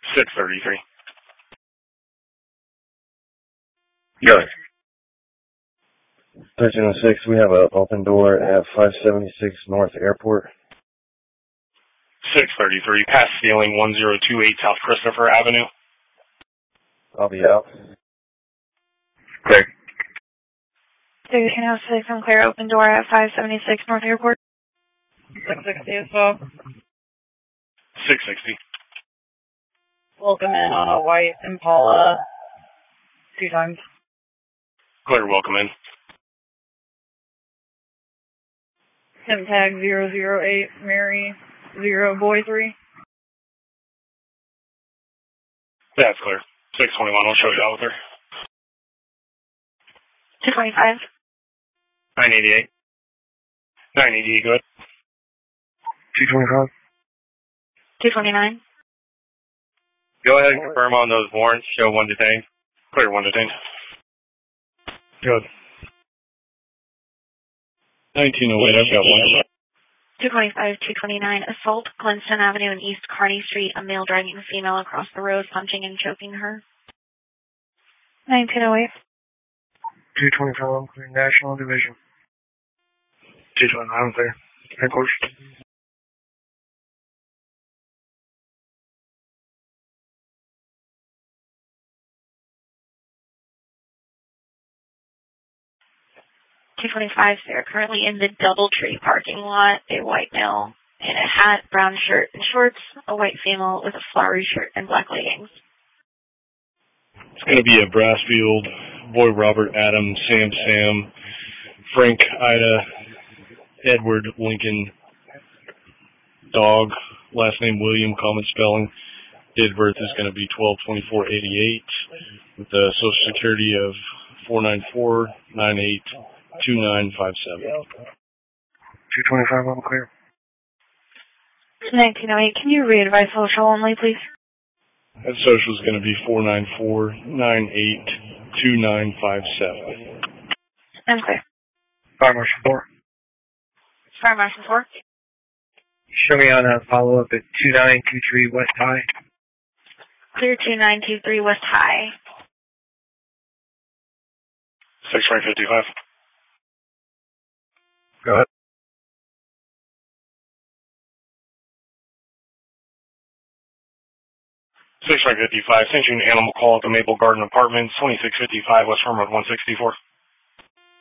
633. Good. 1306, we have an open door at 576 North Airport. 633, pass ceiling 1028 South Christopher Avenue. I'll be out. Clear. 1306, I'm clear. Open door at 576 North Airport. 660 as well. 660. Welcome in on a white Impala 2 times. Clear, welcome in. SIM tag 008, Mary 0 Boy 3. That's clear. 621, I'll show you out with her. 225. 988. 988, go ahead. 225. 229. Go ahead and confirm on those warrants. Show 1 detained. Clear, 1 detained. Good. 1908, I've got 1. 225, 229. Assault, Glenstone Avenue and East Kearney Street. A male dragging a female across the road, punching and choking her. 1908. 225, I'm clear. National Division. 229, I'm clear. Headquarters. They're currently in the Doubletree parking lot. A white male in a hat, brown shirt and shorts. A white female with a flowery shirt and black leggings. It's going to be a Brassfield, Boy Robert, Adam, Sam, Frank, Ida, Edward, Lincoln, Dog, last name William, common spelling. Date of birth is going to be 12/24/88 with the Social Security of 494982957. 225, I'm clear. 1908. Can you re-advise social only, please? That social is going to be 494982957. I'm clear. Fire Marshal 4. Fire Marshal 4. Show me on a follow-up at 2923 West High. Clear 2923 West High. 655. Go ahead. 655, sent you an animal call at the Maple Garden Apartments, 2655 West Farmwood 164.